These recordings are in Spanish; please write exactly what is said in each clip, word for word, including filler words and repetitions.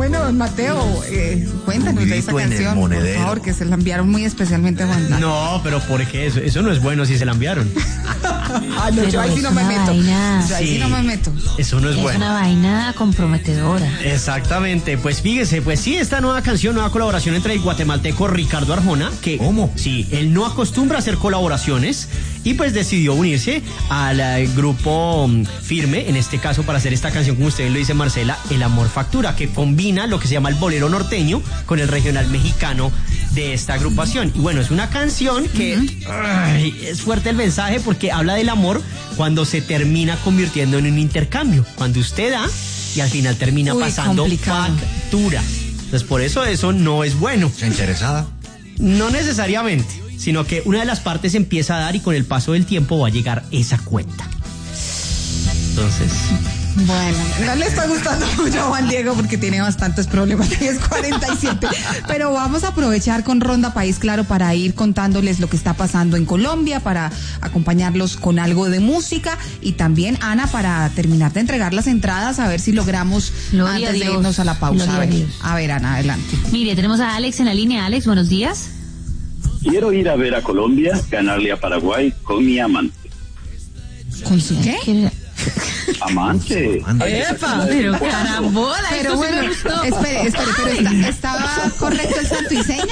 Bueno, don Mateo, eh, cuéntanos de esa canción, por favor, que se la enviaron muy especialmente a Juan David. No, pero ¿por qué? Eso, eso no es bueno si se la enviaron. Ah, no, yo ahí sí no me meto. Vaina. Yo ahí sí. sí no me meto. Eso no es, es bueno. Es una vaina comprometedora. Exactamente. Pues fíjese, pues sí, esta nueva canción, nueva colaboración entre el guatemalteco Ricardo Arjona, que... ¿Cómo? Sí, él no acostumbra a hacer colaboraciones y pues decidió unirse al uh, grupo um, Firme, en este caso para hacer esta canción, como usted lo dice, Marcela, El Amor Factura, que combina lo que se llama el bolero norteño con el regional mexicano de esta agrupación. Y bueno, es una canción que uh-huh. ay, es fuerte el mensaje porque habla del amor cuando se termina convirtiendo en un intercambio, cuando usted da y al final termina Uy, pasando complicado. factura. Entonces por eso eso no es bueno. ¿Está interesada? No necesariamente, sino que una de las partes empieza a dar y con el paso del tiempo va a llegar esa cuenta. Entonces... Bueno, no le está gustando mucho a Juan Diego porque tiene bastantes problemas, diez cuarenta y siete, pero vamos a aprovechar con Ronda País Claro para ir contándoles lo que está pasando en Colombia, para acompañarlos con algo de música y también, Ana, para terminar de entregar las entradas, a ver si logramos Gloria antes a de Dios. irnos a la pausa. Gloria A ver, a Dios. a ver, Ana, adelante. Mire, tenemos a Alex en la línea. Alex, buenos días. Quiero ir a ver a Colombia, ganarle a Paraguay con mi amante. ¿Con su qué? ¿Qué? Amante. ¡Epa! Pero carambola, Pero esto bueno, sí me gustó. espere, espere, pero está, ¿estaba correcto el santo y seña,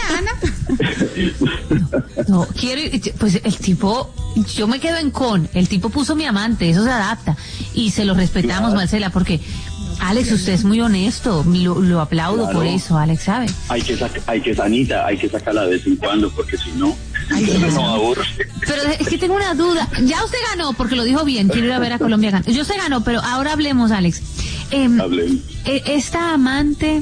Ana? No, quiero ir, pues el tipo, yo me quedo en con, el tipo puso mi amante, eso se adapta y se lo respetamos, Claro. Marcela, porque Alex, usted es muy honesto, lo, lo aplaudo Claro. por eso, Alex, ¿sabe? Hay que sac- hay que sanita, hay que sacarla de vez en cuando porque si no, Ay, eso Dios. no aburre. Pero es que tengo una duda, ya usted ganó, porque lo dijo bien, quiero ir a ver a Colombia ganar. Yo se ganó, pero ahora hablemos, Alex. Eh, Hablemos. eh, esta amante,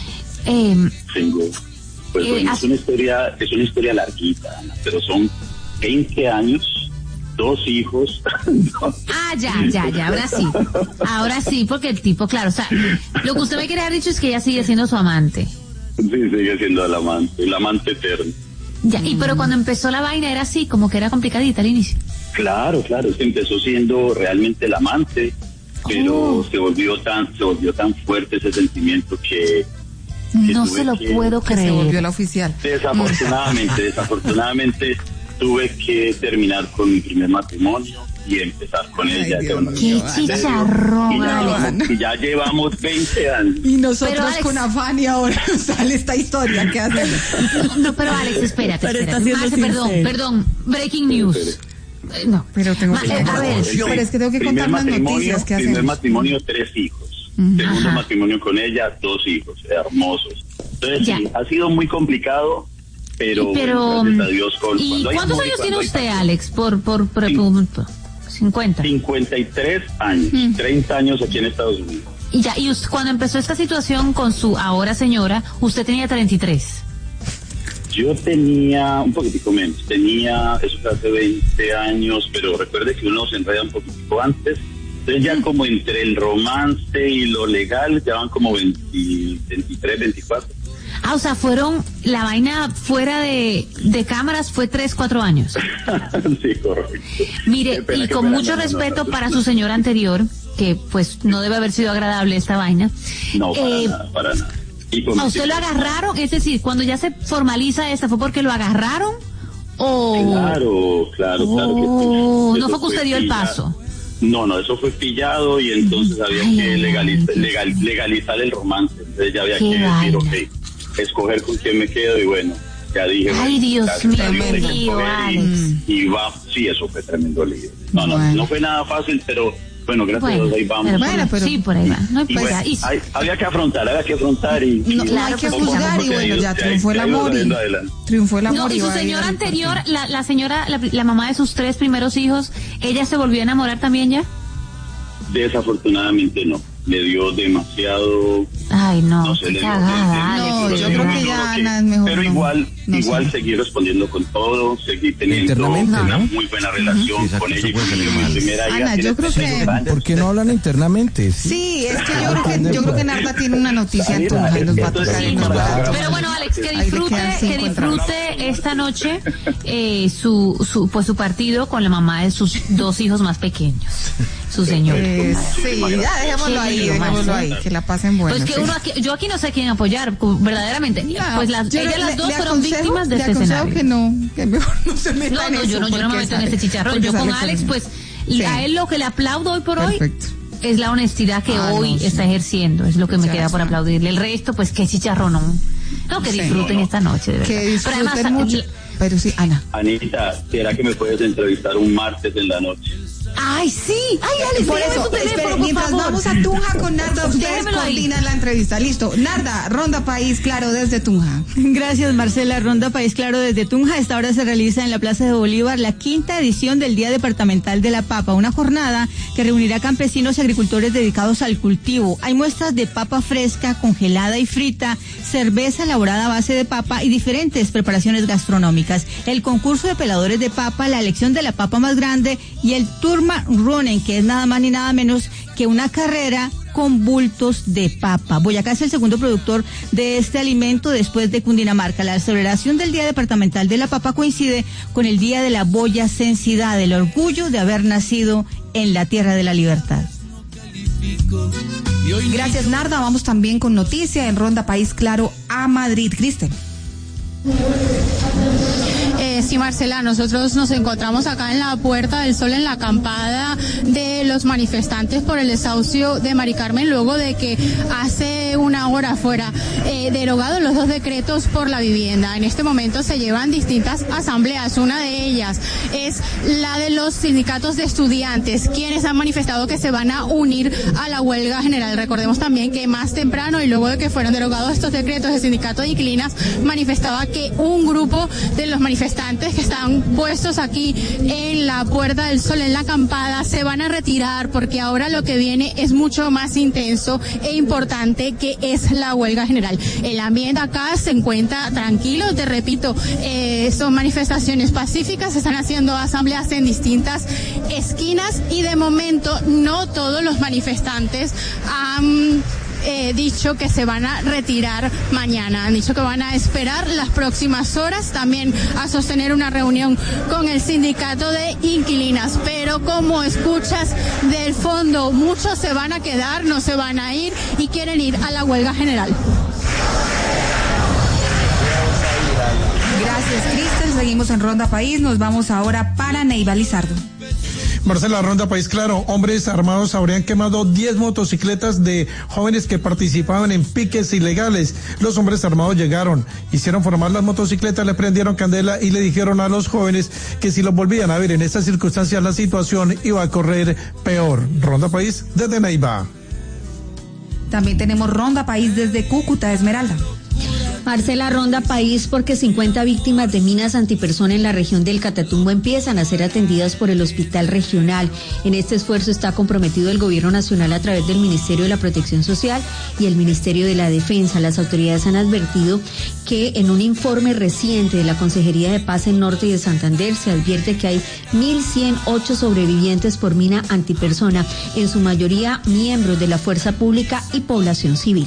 eh, Tengo, pues Eh, bueno, as- es una historia, es una historia larguita, Ana, pero son veinte años, dos hijos. ah, ya, ya, ya, ahora sí, ahora sí, porque el tipo, claro, o sea, lo que usted me quería haber dicho es que ella sigue siendo su amante. Sí, sigue siendo el amante, el amante eterno. Ya, y pero cuando empezó la vaina era así, como que era complicadita al inicio. Claro, claro, es que empezó siendo realmente el amante, pero Oh. se volvió tan, se volvió tan fuerte ese sentimiento que, que No tuve se lo que- puedo Que se volvió creer. la oficial. Desafortunadamente, desafortunadamente tuve que terminar con mi primer matrimonio y empezar con Ay, ella. Dios que, bueno, mío. Qué ya- chicharrón, y ya, Alex. llevamos, y ya llevamos veinte años. Y nosotros Pero, Alex- con afán y ahora sale esta historia, ¿qué hacemos? No, pero Alex, espérate, Pero está espérate. siendo Marce, perdón, sincero. perdón, breaking news. Eh, No, Pero tengo Ma- que eh, a contar. ver, Yo- pero es que tengo que primer contar las matrimonio, noticias que primer hacemos. matrimonio, tres hijos. Ujú. Segundo Ajá. matrimonio con ella, dos hijos, hermosos. Entonces, Ya. sí, ha sido muy complicado, pero, pero bueno, gracias a Dios. Con, ¿y cuando hay cuántos amor y años tiene cuando hay usted, pasión. Alex? Por, por, por, Sí. por- cincuenta. cincuenta y tres años, treinta años aquí en Estados Unidos. Y ya, y usted, cuando empezó esta situación con su ahora señora, usted tenía treinta y tres. Yo tenía un poquitico menos, tenía, eso fue hace veinte años, pero recuerde que uno se enreda un poquitico antes. Entonces ya como entre el romance y lo legal, ya van como veinte, veintitrés, veinticuatro. Ah, o sea, fueron, la vaina fuera de, de cámaras fue tres, cuatro años. Sí, correcto. Mire, Qué pena, y qué con pena, mucho no, no, respeto no. para su señora anterior, que pues no debe haber sido agradable esta vaina. No, para Eh, nada, para nada. Y con ¿A mis usted lo hijos, agarraron? Es decir, cuando ya se formaliza esta, ¿fue porque lo agarraron? ¿O...? Claro, claro, claro que sí. Oh, Eso no fue que usted dio el pillado. paso. No, no, eso fue pillado y entonces había Ay, que ay, legalizar, ay, legal, legalizar el romance. Entonces ya había Qué que decir, vaina. ok, escoger con quién me quedo y bueno, ya dije. Ay, bueno, Dios gracias a mío, Dios hay que tío, escoger Alex. y, y va, sí, eso fue tremendo lío. No, no, Bueno. no fue nada fácil, pero bueno, gracias a Bueno, Dios ahí vamos. pero, Bueno, pero- sí, por ahí va. No, Y pues bueno, ya, y- hay- había que afrontar, había que afrontar y... No, y- no hay que poco a juzgar poco y se ha bueno, ido- ya se ha- triunfó el se ha ido amor y saliendo adelante. triunfó el amor No, y su va a ir señora a- anterior, la, la señora, la, la mamá de sus tres primeros hijos, ¿ella se volvió a enamorar también ya? Desafortunadamente no, le dio demasiado... Ay, no, No sé, qué le digo, cagada, le- le- No, Alex. yo le- creo le- que le- ya, le- Ana, es mejor Pero no. igual, No igual sé. seguí respondiendo con todo, seguí teniendo Internamente, una ¿no? muy buena relación Sí, exacto, con eso ella. puede salir Mi mal. primera hija Ana, tiene yo creo que- treinta y dos años. ¿Por qué no hablan internamente? Sí, es que yo creo que, yo creo que Narda tiene una noticia en Tunja y nos va a tocar y nos va a tocar. Pero bueno, Alex, que Ahí le disfrute, quedan que cinco disfrute esta noche eh, su, su, pues su partido con la mamá de sus dos hijos más pequeños. su señor. Eh, sí, ya dejémoslo ahí, Sí, dejémoslo Marce. ahí, que la pasen bueno. Pues que sí. uno aquí, yo aquí no sé quién apoyar, verdaderamente. No, pues las, yo ellas le- las dos le fueron aconsejo- víctimas de le este aconsejo escenario. que no, que mejor no se meta No, en no, eso. yo no, yo no me porque meto en sale- ese chicharrón. porque Yo con sale Alex, perdiendo. pues, Sí. a él lo que le aplaudo hoy por hoy Perfecto. es la honestidad que Ah, hoy no, sí. está ejerciendo. Es lo que me Muchas queda por gracias. aplaudirle. El resto, pues, qué chicharrón. No, no que Sí. disfruten esta noche, de verdad. Que Pero disfruten además, mucho. Pero sí, Ana. Anita, ¿será que me puedes entrevistar un martes en la noche? Ay, sí. Ay, Alex, Por déjame eso, tu teléfono, espere, por mientras favor. vamos a Tunja con Narda, ustedes Déjemelo ahí. coordinan la entrevista. Listo. Narda, Ronda País, claro, desde Tunja. Gracias, Marcela. Ronda País Claro desde Tunja. Esta hora se realiza en la Plaza de Bolívar la quinta edición del Día Departamental de la Papa, una jornada que reunirá campesinos y agricultores dedicados al cultivo. Hay muestras de papa fresca, congelada y frita, cerveza elaborada a base de papa y diferentes preparaciones gastronómicas. El concurso de peladores de papa, la elección de la papa más grande y el Turma Running, que es nada más ni nada menos que una carrera con bultos de papa. Boyacá es el segundo productor de este alimento después de Cundinamarca. La celebración del Día Departamental de la Papa coincide con el Día de la boyacensidad, el orgullo de haber nacido en la tierra de la libertad. Gracias, Narda. Vamos también con noticia en Ronda País Claro a Madrid. Cristel. Eh, sí, Marcela, nosotros nos encontramos acá en la Puerta del Sol, en la acampada de los manifestantes por el desahucio de Mari Carmen, luego de que hace una hora fuera eh, derogados los dos decretos por la vivienda. En este momento se llevan distintas asambleas. Una de ellas es la de los sindicatos de estudiantes, quienes han manifestado que se van a unir a la huelga general. Recordemos también que más temprano y luego de que fueron derogados estos decretos, el sindicato de inquilinas manifestaba que un grupo de los manifestantes que están puestos aquí en la Puerta del Sol, en la acampada, se van a retirar porque ahora lo que viene es mucho más intenso e importante, que es la huelga general. El ambiente acá se encuentra tranquilo, te repito, eh, son manifestaciones pacíficas, se están haciendo asambleas en distintas esquinas y de momento no todos los manifestantes han Eh, dicho que se van a retirar mañana. Han dicho que van a esperar las próximas horas también a sostener una reunión con el sindicato de inquilinas. Pero como escuchas del fondo, muchos se van a quedar, no se van a ir y quieren ir a la huelga general. Gracias, Cristel. Seguimos en Ronda País. Nos vamos ahora para Neiva Lizardo. Marcela, Ronda País Claro, hombres armados habrían quemado diez motocicletas de jóvenes que participaban en piques ilegales. Los hombres armados llegaron, hicieron formar las motocicletas, le prendieron candela y le dijeron a los jóvenes que si los volvían a ver en estas circunstancias la situación iba a correr peor. Ronda País desde Neiva. También tenemos Ronda País desde Cúcuta, Esmeralda. Marcela, Ronda País porque cincuenta víctimas de minas antipersona en la región del Catatumbo empiezan a ser atendidas por el Hospital Regional. En este esfuerzo está comprometido el Gobierno Nacional a través del Ministerio de la Protección Social y el Ministerio de la Defensa. Las autoridades han advertido que en un informe reciente de la Consejería de Paz en Norte y de Santander se advierte que hay mil ciento ocho sobrevivientes por mina antipersona, en su mayoría miembros de la Fuerza Pública y población civil.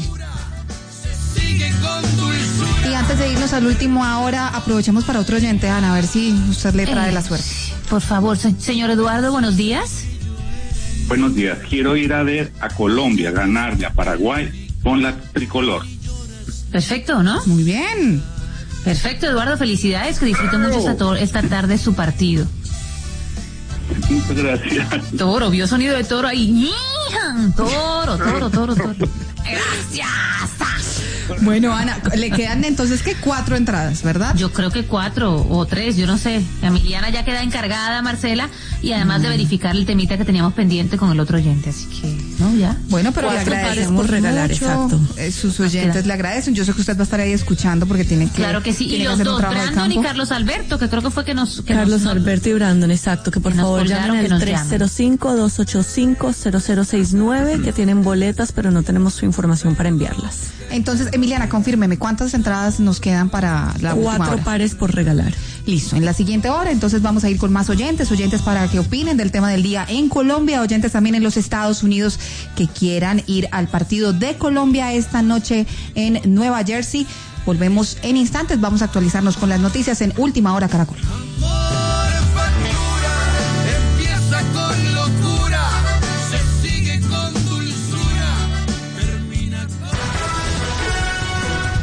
Y antes de irnos al último ahora, aprovechemos para otro oyente, Ana, a ver si usted le trae Eh, la suerte. Por favor, se- señor Eduardo, buenos días. Buenos días. Quiero ir a ver a Colombia, ganarle a Paraguay con la tricolor. Perfecto, ¿no? Muy bien. Perfecto, Eduardo, felicidades, que disfruten mucho esta, to- esta tarde su partido. Muchas gracias. Toro, vio sonido de toro ahí. Toro, toro, toro, toro. Gracias. Bueno, Ana, le quedan entonces que cuatro entradas, ¿verdad? Yo creo que cuatro o tres, yo no sé. Emiliana ya queda encargada, Marcela, y además de verificar el temita que teníamos pendiente con el otro oyente, así que, ¿no? Ya. Bueno, pero le Cuatro pares agradecemos por regalar, mucho. exacto. Eh, sus oyentes le agradecen. Yo sé que usted va a estar ahí escuchando porque tiene que, Claro que sí. Y tiene que los hacer un dos, trabajo de Brandon y campo. Carlos Alberto, que creo que fue que nos... Que Carlos nos, Alberto y Brandon, exacto, que por que nos favor colgaron, llamen que nos al llamen. tres cero cinco, dos ocho cinco, cero cero seis nueve, que tienen boletas, pero no tenemos su información para enviarlas. Entonces, Emiliana, confírmeme, ¿cuántas entradas nos quedan para la última Cuatro hora? pares por regalar. Listo, en la siguiente hora, entonces vamos a ir con más oyentes, oyentes para que opinen del tema del día en Colombia, oyentes también en los Estados Unidos que quieran ir al partido de Colombia esta noche en Nueva Jersey. Volvemos en instantes, vamos a actualizarnos con las noticias en Última Hora Caracol. Empieza con locura,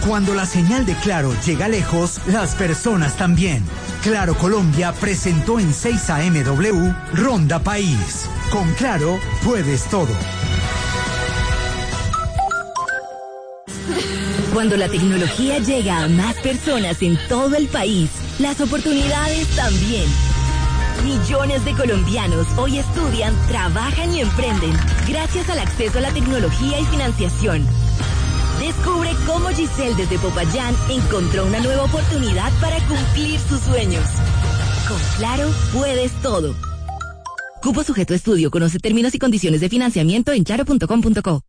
Cuando la señal de Claro llega lejos, las personas también. Claro Colombia presentó en seis A M W Ronda País. Con Claro puedes todo. Cuando la tecnología llega a más personas en todo el país, las oportunidades también. Millones de colombianos hoy estudian, trabajan y emprenden gracias al acceso a la tecnología y financiación. Descubre cómo Giselle desde Popayán encontró una nueva oportunidad para cumplir sus sueños. Con Claro puedes todo. Cupo sujeto a estudio. Conoce términos y condiciones de financiamiento en claro punto com punto co.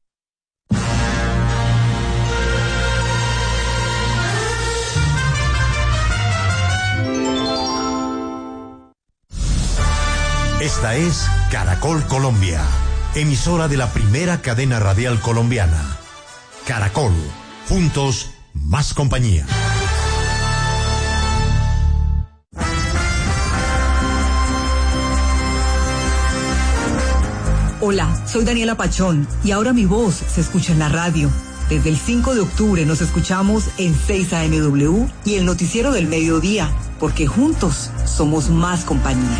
Esta es Caracol Colombia, emisora de la primera cadena radial colombiana. Caracol, juntos, más compañía. Hola, soy Daniela Pachón y ahora mi voz se escucha en la radio. Desde el cinco de octubre nos escuchamos en seis A M W y el noticiero del mediodía, porque juntos somos más compañía.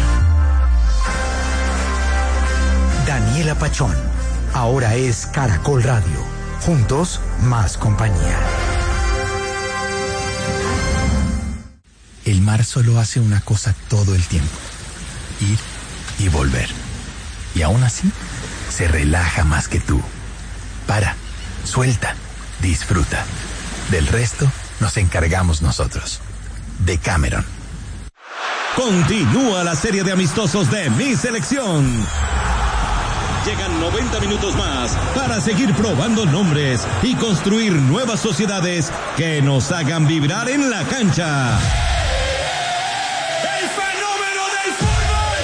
Daniela Pachón, ahora es Caracol Radio. Juntos, más compañía. El mar solo hace una cosa todo el tiempo: ir y volver. Y aún así, se relaja más que tú. Para, suelta, disfruta. Del resto, nos encargamos nosotros. Decameron. Continúa la serie de amistosos de Mi Selección. Llegan noventa minutos más para seguir probando nombres y construir nuevas sociedades que nos hagan vibrar en la cancha. ¡El fenómeno del fútbol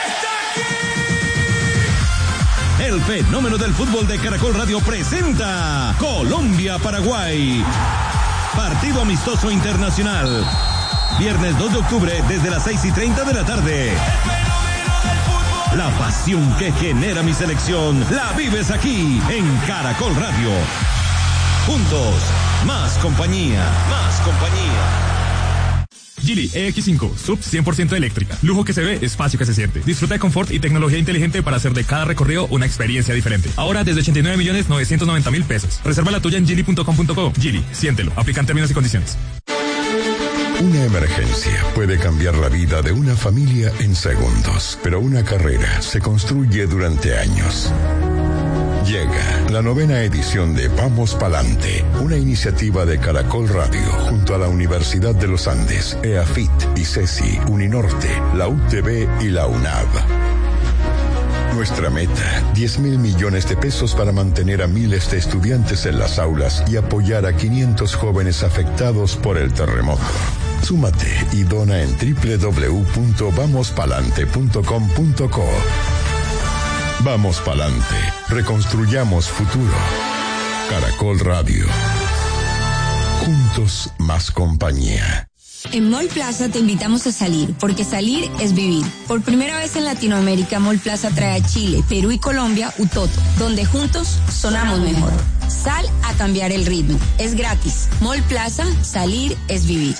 está aquí! El fenómeno del fútbol de Caracol Radio presenta Colombia-Paraguay. Partido amistoso internacional. Viernes dos de octubre desde las seis y treinta de la tarde. La pasión que genera Mi Selección la vives aquí en Caracol Radio. Juntos, más compañía, más compañía. Geely E X cinco, sub cien por ciento eléctrica. Lujo que se ve, espacio que se siente. Disfruta de confort y tecnología inteligente para hacer de cada recorrido una experiencia diferente. Ahora desde ochenta y nueve millones novecientos noventa mil pesos. Reserva la tuya en geely punto com punto co. Geely, siéntelo. Aplican términos y condiciones. Una emergencia puede cambiar la vida de una familia en segundos, pero una carrera se construye durante años. Llega la novena edición de Vamos Palante, una iniciativa de Caracol Radio junto a la Universidad de los Andes, EAFIT, ICESI, Uninorte, la U T B y la UNAV. Nuestra meta, diez mil millones de pesos para mantener a miles de estudiantes en las aulas y apoyar a quinientos jóvenes afectados por el terremoto. Súmate y dona en doble u doble u doble u punto vamos palante punto com punto co. Vamos Palante, reconstruyamos futuro. Caracol Radio. Juntos, más compañía. En Mall Plaza te invitamos a salir, porque salir es vivir. Por primera vez en Latinoamérica, Mall Plaza trae a Chile, Perú y Colombia Utoto, donde juntos sonamos mejor. Sal a cambiar el ritmo. Es gratis. Mall Plaza, salir es vivir.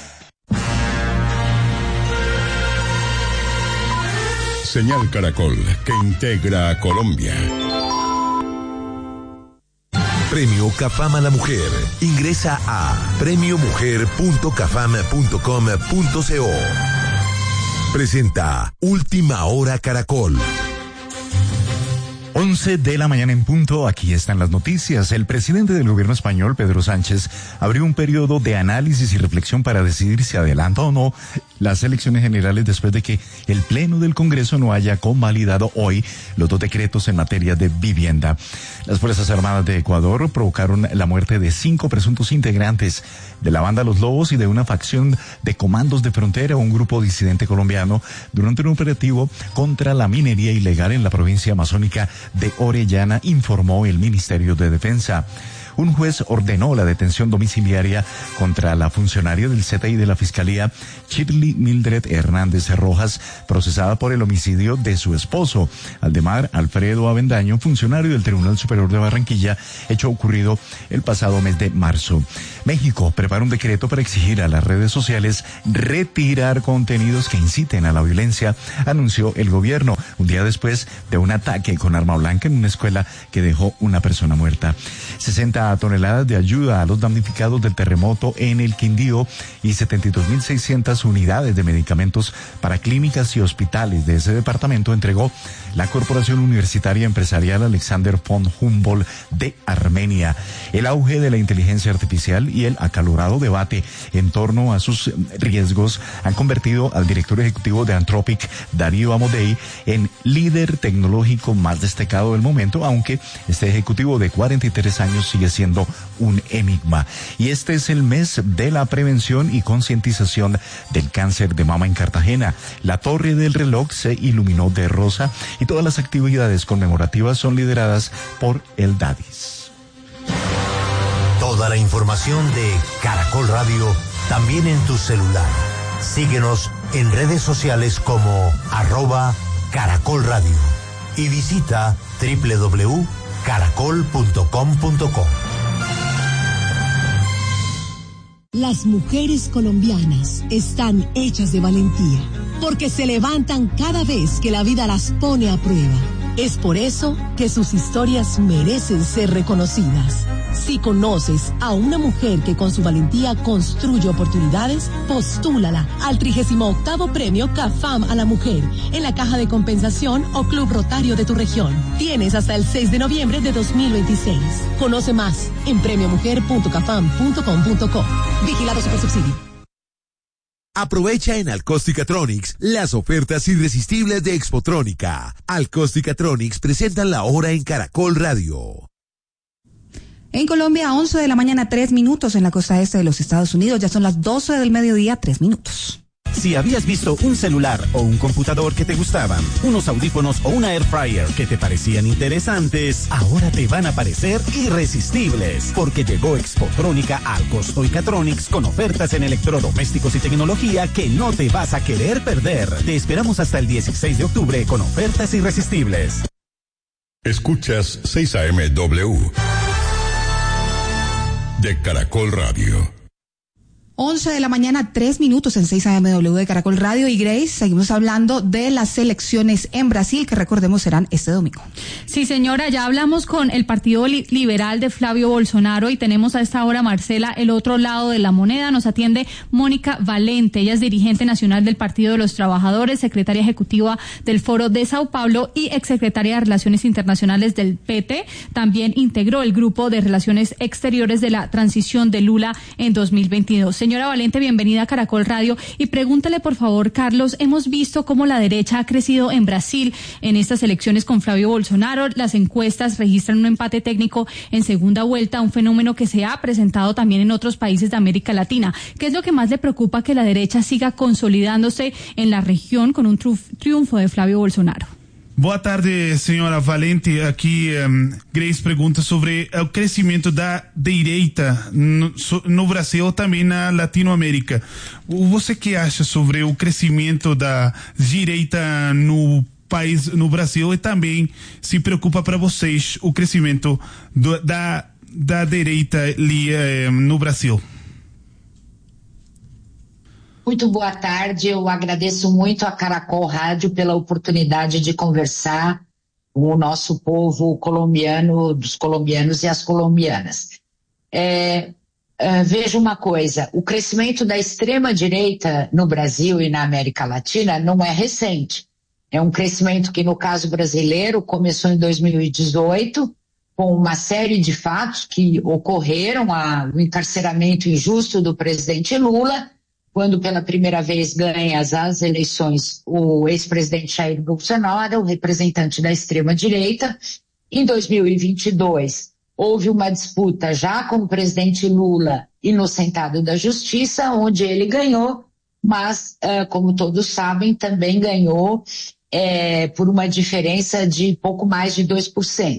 Señal Caracol, que integra a Colombia. Premio Cafam a la Mujer. Ingresa a premio mujer punto cafam punto com punto co. Presenta Última Hora Caracol. once de la mañana en punto, aquí están las noticias. El presidente del gobierno español, Pedro Sánchez, abrió un periodo de análisis y reflexión para decidir si adelanta o no las elecciones generales después de que el Pleno del Congreso no haya convalidado hoy los dos decretos en materia de vivienda. Las Fuerzas Armadas de Ecuador provocaron la muerte de cinco presuntos integrantes de la banda Los Lobos y de una facción de comandos de frontera, un grupo disidente colombiano, durante un operativo contra la minería ilegal en la provincia amazónica de Orellana, informó el Ministerio de Defensa. un juez ordenó la detención domiciliaria contra la funcionaria del C T I de la Fiscalía, Shirley Mildred Hernández Rojas, procesada por el homicidio de su esposo, Aldemar Alfredo Avendaño, funcionario del Tribunal Superior de Barranquilla, hecho ocurrido el pasado mes de marzo. México prepara un decreto para exigir a las redes sociales retirar contenidos que inciten a la violencia, anunció el gobierno, un día después de un ataque con arma blanca en una escuela que dejó una persona muerta. sesenta toneladas de ayuda a los damnificados del terremoto en el Quindío y setenta y dos mil seiscientas unidades de medicamentos para clínicas y hospitales de ese departamento entregó la Corporación Universitaria Empresarial Alexander von Humboldt de Armenia. El auge de la inteligencia artificial y el acalorado debate en torno a sus riesgos han convertido al director ejecutivo de Anthropic, Darío Amodei, en líder tecnológico más destacado del momento, aunque este ejecutivo de cuarenta y tres años sigue siendo un enigma. Y este es el mes de la prevención y concientización del cáncer de mama en Cartagena. La torre del reloj se iluminó de rosa y todas las actividades conmemorativas son lideradas por el Dadis. Toda la información de Caracol Radio también en tu celular. Síguenos en redes sociales como arroba Caracol Radio y visita doble u doble u doble u punto caracol punto com punto co. Las mujeres colombianas están hechas de valentía, porque se levantan cada vez que la vida las pone a prueba. Es por eso que sus historias merecen ser reconocidas. Si conoces a una mujer que con su valentía construye oportunidades, postúlala al trigésimo octavo Premio CAFAM a la Mujer en la Caja de Compensación o Club Rotario de tu región. Tienes hasta el seis de noviembre de dos mil veintiséis. Conoce más en premio mujer punto cafam punto com punto co. Vigilado Supersubsidio. Aprovecha en Alcosticatronics las ofertas irresistibles de Expotrónica. Alcosticatronics presenta la hora en Caracol Radio. En Colombia, once de la mañana, tres minutos en la costa este de los Estados Unidos. Ya son las doce del mediodía, tres minutos. Si habías visto un celular o un computador que te gustaban, unos audífonos o una air fryer que te parecían interesantes, ahora te van a parecer irresistibles, porque llegó Expotrónica al Costoicatronics con ofertas en electrodomésticos y tecnología que no te vas a querer perder. Te esperamos hasta el dieciséis de octubre con ofertas irresistibles. Escuchas seis A M W de Caracol Radio. once de la mañana, tres minutos en seis A M W de Caracol Radio. Y Grace, seguimos hablando de las elecciones en Brasil, que recordemos serán este domingo. Sí, señora, ya hablamos con el Partido Liberal de Flavio Bolsonaro y tenemos a esta hora, Marcela, el otro lado de la moneda. Nos atiende Mónica Valente, ella es dirigente nacional del Partido de los Trabajadores, secretaria ejecutiva del Foro de Sao Paulo y exsecretaria de Relaciones Internacionales del P T. También integró el Grupo de Relaciones Exteriores de la transición de Lula en dos mil veintidós. Señora Valente, bienvenida a Caracol Radio y pregúntale por favor, Carlos, hemos visto cómo la derecha ha crecido en Brasil en estas elecciones con Flavio Bolsonaro. Las encuestas registran un empate técnico en segunda vuelta, un fenómeno que se ha presentado también en otros países de América Latina. ¿Qué es lo que más le preocupa que la derecha siga consolidándose en la región con un triunfo de Flavio Bolsonaro? Boa tarde, senhora Valente. Aqui, um, Grace pergunta sobre o crescimento da direita no, no Brasil ou também na Latinoamérica. Você que acha sobre o crescimento da direita no país, no Brasil, e também se preocupa para vocês o crescimento do, da, da direita ali um, no Brasil? Muito boa tarde, eu agradeço muito a Caracol Rádio pela oportunidade de conversar com o nosso povo colombiano, dos colombianos e as colombianas. É, é, veja uma coisa, o crescimento da extrema-direita no Brasil e na América Latina não é recente. É um crescimento que, no caso brasileiro, começou em dois mil e dezoito, com uma série de fatos que ocorreram, a, o encarceramento injusto do presidente Lula, quando pela primeira vez ganha as, as eleições o ex-presidente Jair Bolsonaro, o representante da extrema-direita. Em dois mil e vinte e dois, houve uma disputa já com o presidente Lula inocentado da justiça, onde ele ganhou, mas, uh, como todos sabem, também ganhou eh, por uma diferença de pouco mais de dois por cento.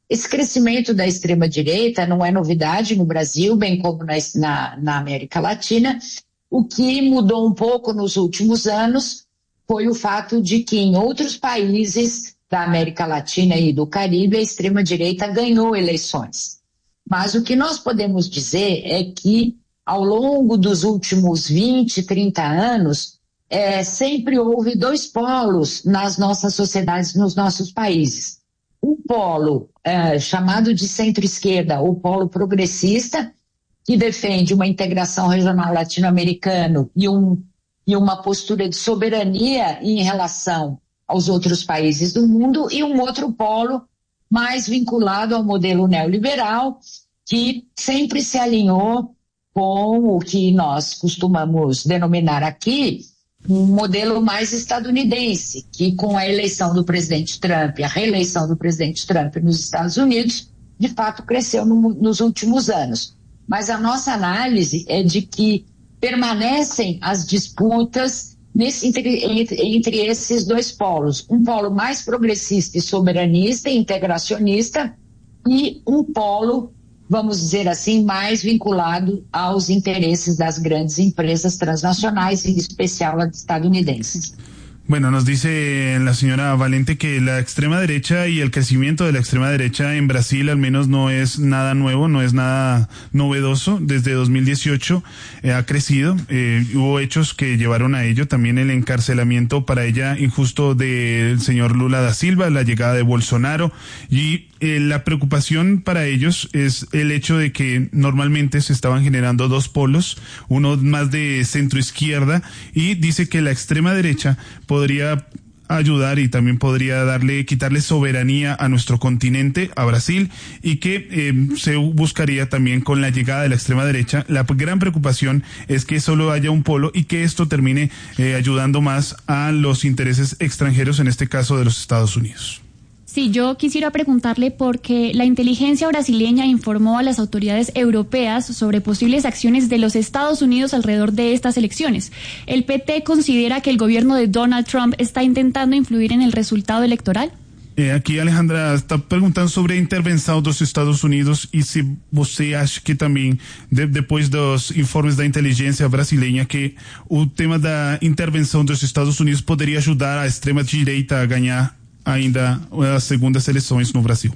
Esse crescimento da extrema-direita não é novidade no Brasil, bem como na, na, na América Latina. O que mudou um pouco nos últimos anos foi o fato de que em outros países da América Latina e do Caribe a extrema-direita ganhou eleições. Mas o que nós podemos dizer é que ao longo dos últimos vinte, trinta anos, é, sempre houve dois polos nas nossas sociedades, nos nossos países. Um polo é, chamado de centro-esquerda, o polo progressista, que defende uma integração regional latino-americana e, um, e uma postura de soberania em relação aos outros países do mundo, e um outro polo mais vinculado ao modelo neoliberal, que sempre se alinhou com o que nós costumamos denominar aqui um modelo mais estadunidense, que com a eleição do presidente Trump, a reeleição do presidente Trump nos Estados Unidos, de fato cresceu no, nos últimos anos. Mas a nossa análise é de que permanecem as disputas nesse, entre, entre, entre esses dois polos. Um polo mais progressista e soberanista e integracionista e um polo, vamos dizer assim, mais vinculado aos intereses das grandes empresas transnacionais, em especial las estadunidenses. Bueno, nos dice la señora Valente que la extrema derecha y el crecimiento de la extrema derecha en Brasil al menos no es nada nuevo, no es nada novedoso. Desde dos mil dieciocho eh, ha crecido, eh, hubo hechos que llevaron a ello, también el encarcelamiento para ella injusto del señor Lula da Silva, la llegada de Bolsonaro, y eh, la preocupación para ellos es el hecho de que normalmente se estaban generando dos polos, uno más de centro izquierda, y dice que la extrema derecha podría ayudar y también podría darle, quitarle soberanía a nuestro continente, a Brasil, y que eh, se buscaría también con la llegada de la extrema derecha. La gran preocupación es que solo haya un polo y que esto termine eh, ayudando más a los intereses extranjeros, en este caso de los Estados Unidos. Sí, yo quisiera preguntarle porque la inteligencia brasileña informó a las autoridades europeas sobre posibles acciones de los Estados Unidos alrededor de estas elecciones. ¿El P T considera que el gobierno de Donald Trump está intentando influir en el resultado electoral? Eh, aqui, Alejandra, está perguntando sobre a intervenção dos Estados Unidos e se você acha que também, de, depois dos informes da inteligência brasileira, que o tema da intervenção dos Estados Unidos poderia ajudar a extrema-direita a ganhar ainda as segundas eleições no Brasil.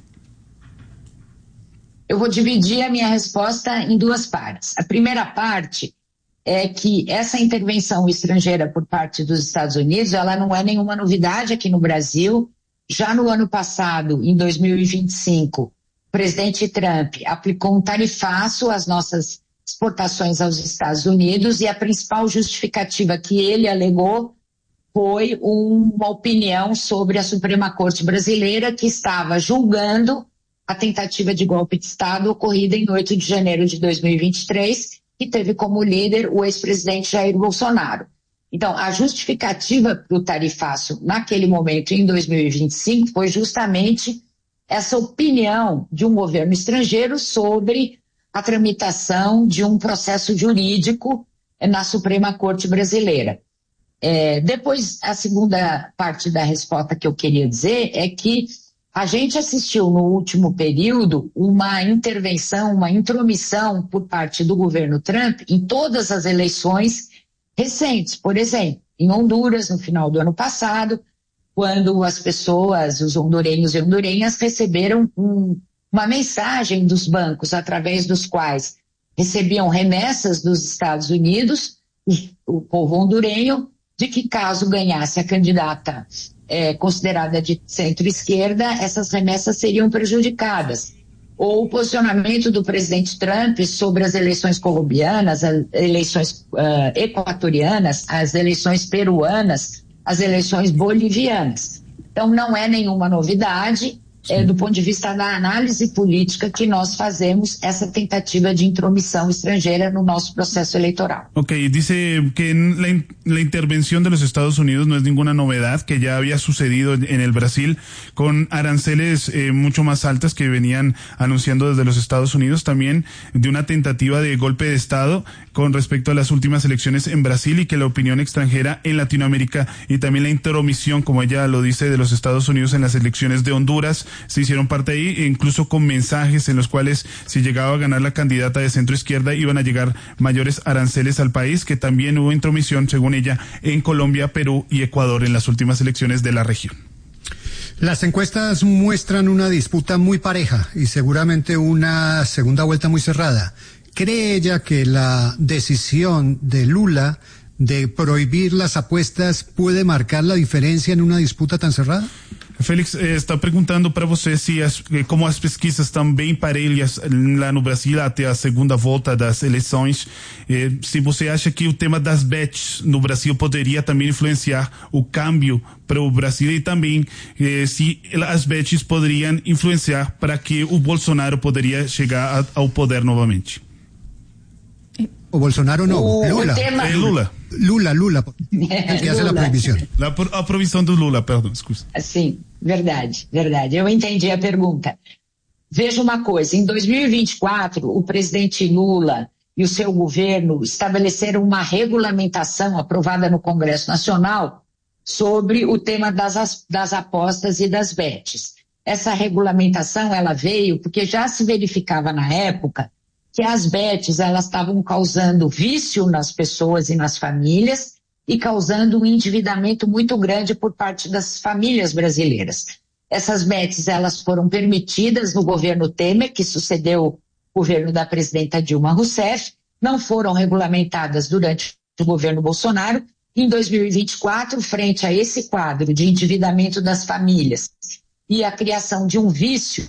Eu vou dividir a minha resposta em duas partes. A primeira parte é que essa intervenção estrangeira por parte dos Estados Unidos, ela não é nenhuma novidade aqui no Brasil. Já no ano passado, em dois mil e vinte e cinco, o presidente Trump aplicou um tarifaço às nossas exportações aos Estados Unidos e a principal justificativa que ele alegou foi uma opinião sobre a Suprema Corte Brasileira, que estava julgando a tentativa de golpe de Estado ocorrida em oito de janeiro de dois mil e vinte e três, que teve como líder o ex-presidente Jair Bolsonaro. Então, a justificativa para o tarifaço naquele momento, em dois mil e vinte e cinco, foi justamente essa opinião de um governo estrangeiro sobre a tramitação de um processo jurídico na Suprema Corte Brasileira. É, depois, a segunda parte da resposta que eu queria dizer é que a gente assistiu no último período uma intervenção, uma intromissão por parte do governo Trump em todas as eleições recentes. Por exemplo, em Honduras, no final do ano passado, quando as pessoas, os hondurenhos e hondurenhas, receberam um, uma mensagem dos bancos através dos quais recebiam remessas dos Estados Unidos, o povo hondurenho, de que caso ganhasse a candidata é, considerada de centro-esquerda, essas remessas seriam prejudicadas. Ou o posicionamento do presidente Trump sobre as eleições colombianas, as eleições uh, equatorianas, as eleições peruanas, as eleições bolivianas. Então, não é nenhuma novidade. É, do ponto de vista da análise política que nós fazemos essa tentativa de intromissão estrangeira no nosso processo eleitoral. Ok, dice que la, in, la intervención de los Estados Unidos no es ninguna novedad, que ya había sucedido en el Brasil con aranceles eh, mucho más altas que venían anunciando desde los Estados Unidos, también de una tentativa de golpe de Estado con respecto a las últimas elecciones en Brasil, y que la opinión extranjera en Latinoamérica y también la intromisión, como ella lo dice, de los Estados Unidos en las elecciones de Honduras, se hicieron parte ahí, incluso con mensajes en los cuales si llegaba a ganar la candidata de centro izquierda iban a llegar mayores aranceles al país, que también hubo intromisión, según ella, en Colombia, Perú y Ecuador en las últimas elecciones de la región. Las encuestas muestran una disputa muy pareja y seguramente una segunda vuelta muy cerrada. ¿Cree ella que la decisión de Lula de prohibir las apuestas puede marcar la diferencia en una disputa tan cerrada? Félix, eh, está perguntando para você se as, como as pesquisas estão bem parelhas lá no Brasil até a segunda volta das eleições, eh, se você acha que o tema das bets no Brasil poderia também influenciar o câmbio para o Brasil e também eh, se as bets poderiam influenciar para que o Bolsonaro poderia chegar a, ao poder novamente. O Bolsonaro no, o, Lula. O tema... É Lula. Lula, Lula, el que hace la prohibición. La, a proibição do Lula, perdão, desculpa. Sim, verdade, verdade. Eu entendi a pergunta. Veja uma coisa, em dois mil e vinte e quatro, o presidente Lula e o seu governo estabeleceram uma regulamentação aprovada no Congresso Nacional sobre o tema das, das apostas e das bets. Essa regulamentação, ela veio porque já se verificava na época que as bets, elas estavam causando vício nas pessoas e nas famílias e causando um endividamento muito grande por parte das famílias brasileiras. Essas bets, elas foram permitidas no governo Temer, que sucedeu o governo da presidenta Dilma Rousseff, não foram regulamentadas durante o governo Bolsonaro. Em dois mil e vinte e quatro, frente a esse quadro de endividamento das famílias e a criação de um vício,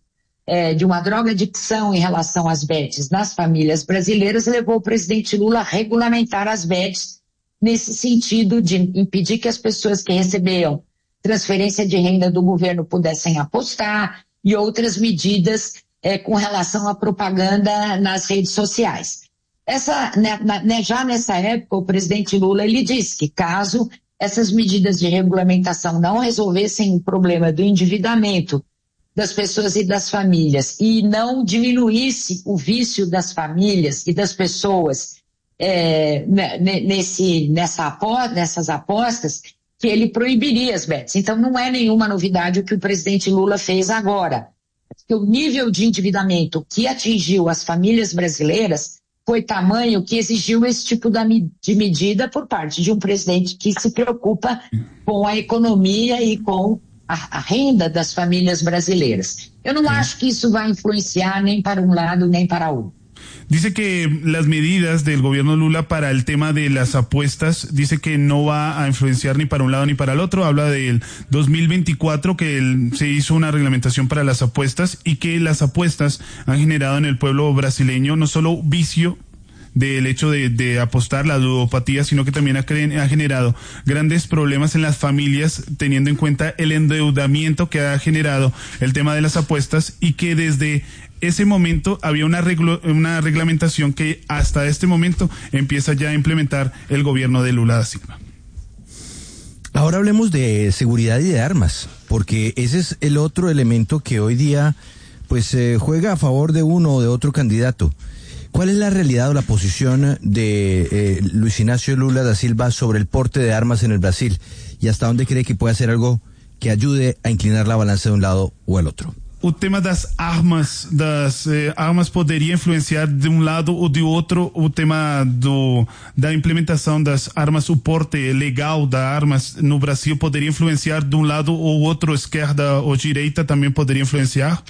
É, de uma drogadicção em relação às bets nas famílias brasileiras, levou o presidente Lula a regulamentar as bets nesse sentido de impedir que as pessoas que recebiam transferência de renda do governo pudessem apostar e outras medidas é, com relação à propaganda nas redes sociais. Essa, né, né, já nessa época, o presidente Lula ele disse que caso essas medidas de regulamentação não resolvessem o problema do endividamento das pessoas e das famílias e não diminuísse o vício das famílias e das pessoas é, nesse, nessa, nessas apostas, que ele proibiria as bets. Então não é nenhuma novidade o que o presidente Lula fez agora. Porque o nível de endividamento que atingiu as famílias brasileiras foi tamanho que exigiu esse tipo de medida por parte de um presidente que se preocupa com a economia e com a, a renda das famílias brasileiras. Eu não acho que isso vai influenciar nem para um lado nem para outro. Dice que las medidas del gobierno Lula para el tema de las apuestas, dice que no va a influenciar ni para un lado ni para el otro. Habla del dos mil veinticuatro, que el, se hizo una reglamentación para las apuestas y que las apuestas han generado en el pueblo brasileño no solo vicio del hecho de, de apostar, la ludopatía, sino que también ha, ha generado grandes problemas en las familias, teniendo en cuenta el endeudamiento que ha generado el tema de las apuestas, y que desde ese momento había una, reglo, una reglamentación que hasta este momento empieza ya a implementar el gobierno de Lula da Silva. Ahora hablemos de seguridad y de armas, porque ese es el otro elemento que hoy día pues eh, juega a favor de uno o de otro candidato. ¿Cuál es la realidad o la posición de eh, Luis Ignacio Lula da Silva sobre el porte de armas en el Brasil? ¿Y hasta dónde cree que puede hacer algo que ayude a inclinar la balanza de un lado o al otro? O tema das armas, das eh, armas poderia influenciar de um lado ou de outro. O tema do, da implementação das armas, o porte legal das armas no Brasil poderia influenciar de um lado ou outro, esquerda ou direita também poderia influenciar?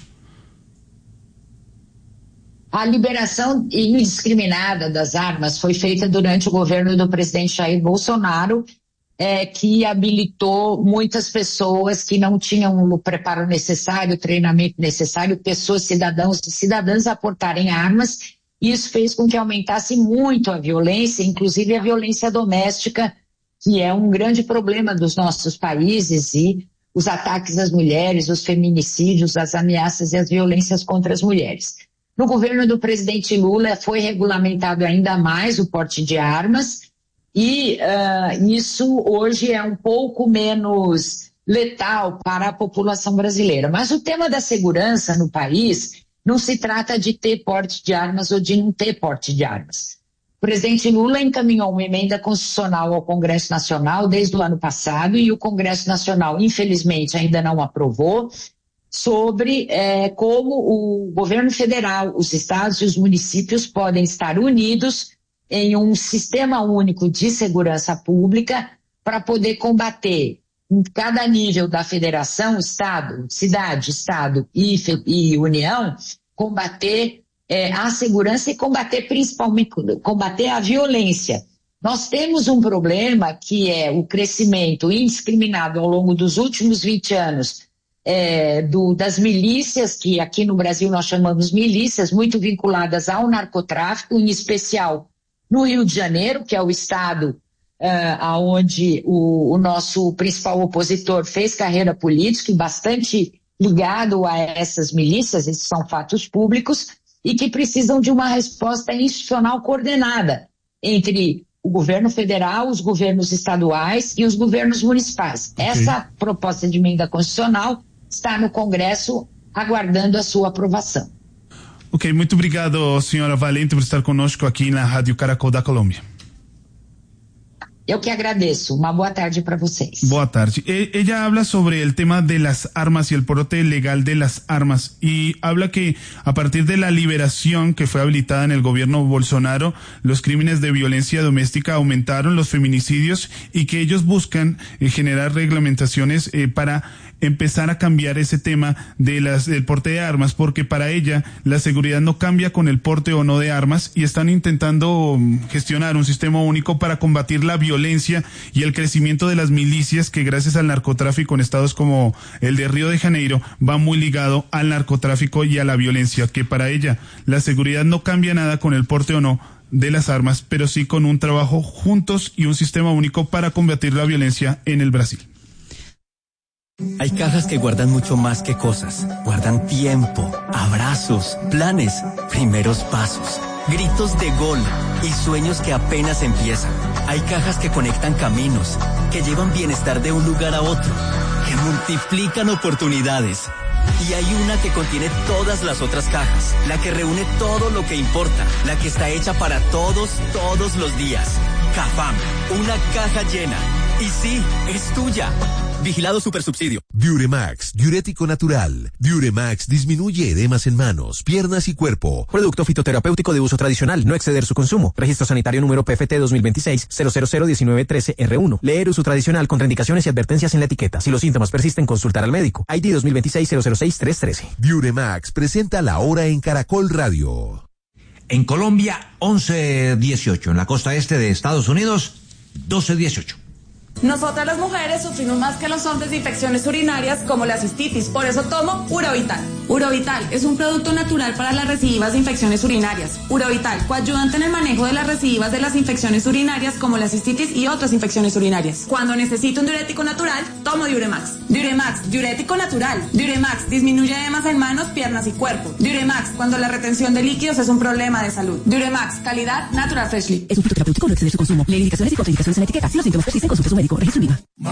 A liberação indiscriminada das armas foi feita durante o governo do presidente Jair Bolsonaro, é, que habilitou muitas pessoas que não tinham o preparo necessário, o treinamento necessário, pessoas, cidadãos e cidadãs a portarem armas. Isso fez com que aumentasse muito a violência, inclusive a violência doméstica, que é um grande problema dos nossos países, e os ataques às mulheres, os feminicídios, as ameaças e as violências contra as mulheres. No governo do presidente Lula foi regulamentado ainda mais o porte de armas, e uh, isso hoje é um pouco menos letal para a população brasileira. Mas o tema da segurança no país não se trata de ter porte de armas ou de não ter porte de armas. O presidente Lula encaminhou uma emenda constitucional ao Congresso Nacional desde o ano passado, e o Congresso Nacional, infelizmente, ainda não aprovou. sobre eh, como o governo federal, os estados e os municípios podem estar unidos em um sistema único de segurança pública para poder combater em cada nível da federação, estado, cidade, estado e, e união, combater eh, a segurança e combater principalmente combater a violência. Nós temos um problema que é o crescimento indiscriminado ao longo dos últimos vinte anos é, do, das milícias, que aqui no Brasil nós chamamos milícias, muito vinculadas ao narcotráfico, em especial no Rio de Janeiro, que é o estado uh, onde o, o nosso principal opositor fez carreira política e bastante ligado a essas milícias, esses são fatos públicos, e que precisam de uma resposta institucional coordenada entre o governo federal, os governos estaduais e os governos municipais. Okay. Essa proposta de emenda constitucional está no Congresso aguardando a sua aprovação. Ok, muito obrigado, senhora Valente, por estar conosco aqui na Rádio Caracol da Colômbia. Eu que agradeço. Uma boa tarde para vocês. Boa tarde. E, ella habla sobre el tema de las armas y el porte legal de las armas y habla que a partir de la liberación que fue habilitada en el gobierno Bolsonaro, los crímenes de violencia doméstica aumentaron, los feminicidios, y que ellos buscan eh, generar reglamentaciones eh, para empezar a cambiar ese tema de las, del porte de armas, porque para ella la seguridad no cambia con el porte o no de armas, y están intentando gestionar un sistema único para combatir la violencia y el crecimiento de las milicias que gracias al narcotráfico en estados como el de Río de Janeiro va muy ligado al narcotráfico y a la violencia, que para ella la seguridad no cambia nada con el porte o no de las armas, pero sí con un trabajo juntos y un sistema único para combatir la violencia en el Brasil. Hay cajas que guardan mucho más que cosas. Guardan tiempo, abrazos, planes, primeros pasos, gritos de gol y sueños que apenas empiezan. Hay cajas que conectan caminos, que llevan bienestar de un lugar a otro, que multiplican oportunidades. Y hay una que contiene todas las otras cajas, la que reúne todo lo que importa, la que está hecha para todos, todos los días. Cafam, una caja llena. Y sí, es tuya. Vigilado Supersubsidio. Diuremax, diurético natural. Diuremax disminuye edemas en manos, piernas y cuerpo. Producto fitoterapéutico de uso tradicional, no exceder su consumo. Registro sanitario número P F T dos mil veintiséis cero cero cero diecinueve trece R uno. Leer uso tradicional, contraindicaciones y advertencias en la etiqueta. Si los síntomas persisten, consultar al médico. I D dos mil veintiséis cero cero seis tres trece. Diuremax presenta la hora en Caracol Radio. En Colombia, once dieciocho. En la costa este de Estados Unidos, doce dieciocho. Nosotras las mujeres sufrimos más que los hombres de infecciones urinarias como la cistitis, por eso tomo Urovital. Urovital es un producto natural para las recidivas de infecciones urinarias. Urovital, coayudante en el manejo de las recidivas de las infecciones urinarias como la cistitis y otras infecciones urinarias. Cuando necesito un diurético natural, tomo Diuremax. Diuremax, diurético natural. Diuremax disminuye edemas en manos, piernas y cuerpo. Diuremax, cuando la retención de líquidos es un problema de salud. Diuremax, calidad Natural Freshly. Es un fitoterapéutico, no exceder su consumo. Lee indicaciones y contraindicaciones en la etiqueta. Si los síntomas persisten, consulte a su médico. Registro INVIMA.